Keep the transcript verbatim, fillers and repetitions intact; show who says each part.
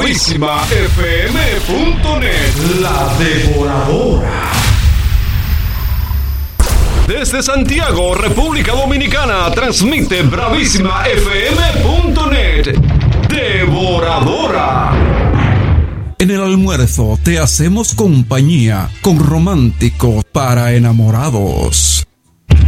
Speaker 1: bravísima f m punto net. La Devoradora. Desde Santiago, República Dominicana, transmite bravísima f m punto net. Devoradora.
Speaker 2: En el almuerzo te hacemos compañía con Romántico para Enamorados.